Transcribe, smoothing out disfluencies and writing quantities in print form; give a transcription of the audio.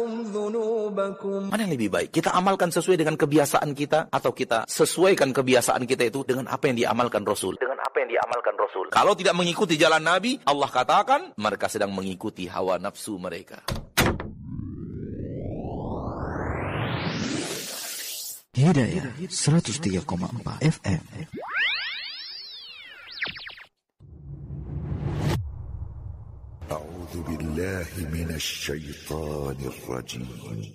Mana yang lebih baik? Kita amalkan sesuai dengan kebiasaan kita, atau kita sesuaikan kebiasaan kita itu dengan apa yang diamalkan Rasul? Kalau tidak mengikuti jalan Nabi, Allah katakan mereka sedang mengikuti hawa nafsu mereka. Hidayah 103,4 FM. A'udzu billahi minasy syaithanir rajim.